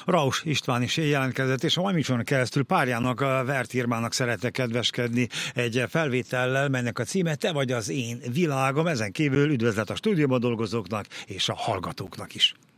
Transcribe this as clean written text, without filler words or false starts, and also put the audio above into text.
Raus István is jelentkezett, és a mai műsoron keresztül párjának, Werth Irmának szeretne kedveskedni egy felvétellel, melynek a címe Te vagy az én világom. Ezen kívül üdvözlet a stúdióban dolgozóknak és a hallgatóknak is.